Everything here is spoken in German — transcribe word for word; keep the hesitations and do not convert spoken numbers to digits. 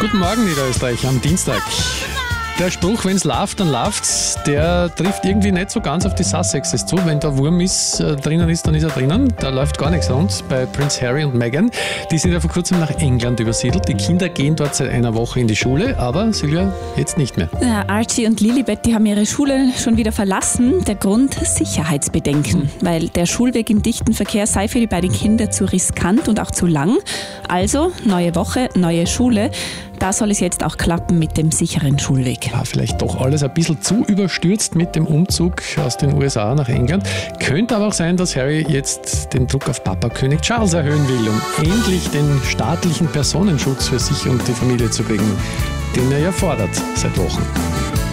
Guten Morgen, Niederösterreich, am Dienstag. Der Spruch, wenn es läuft, dann läuft's, der trifft irgendwie nicht so ganz auf die Sussexes zu. Wenn der Wurm ist, äh, drinnen ist, dann ist er drinnen. Da läuft gar nichts rund bei Prince Harry und Meghan. Die sind ja vor kurzem nach England übersiedelt. Die Kinder gehen dort seit einer Woche in die Schule, aber Silvia, jetzt nicht mehr. Ja, Archie und Lilibet, die haben ihre Schule schon wieder verlassen. Der Grund Sicherheitsbedenken, mhm. weil der Schulweg im dichten Verkehr sei für die beiden Kinder zu riskant und auch zu lang. Also neue Woche, neue Schule. Da soll es jetzt auch klappen mit dem sicheren Schulweg. Ja, vielleicht doch alles ein bisschen zu überstürzt mit dem Umzug aus den U S A nach England. Könnte aber auch sein, dass Harry jetzt den Druck auf Papa König Charles erhöhen will, um endlich den staatlichen Personenschutz für sich und die Familie zu kriegen, den er ja fordert seit Wochen.